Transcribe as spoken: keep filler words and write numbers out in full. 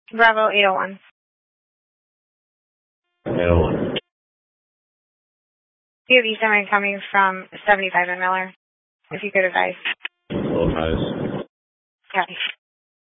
Bravo eight oh one. eight oh one. You have Eastern coming from seventy-five and Miller. If you could advise. Low highs. Okay.